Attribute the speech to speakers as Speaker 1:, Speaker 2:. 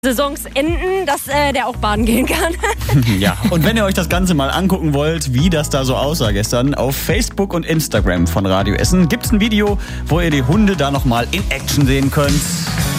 Speaker 1: Saisons enden, dass der auch baden gehen kann.
Speaker 2: Ja, und wenn ihr euch das Ganze mal angucken wollt, wie das da so aussah gestern, auf Facebook und Instagram von Radio Essen gibt's ein Video, wo ihr die Hunde da nochmal in Action sehen könnt.